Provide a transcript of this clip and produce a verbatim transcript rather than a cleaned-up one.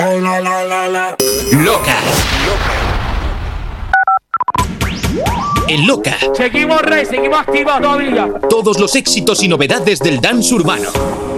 La, la, la, la. Loca. En Loca. Seguimos rey, seguimos activos todavía. Todos los éxitos y novedades del dance urbano.